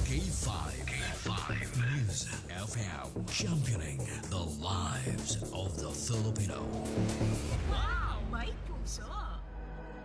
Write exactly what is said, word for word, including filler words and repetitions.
K five. K five. News F M. Championing the lives of the Filipino.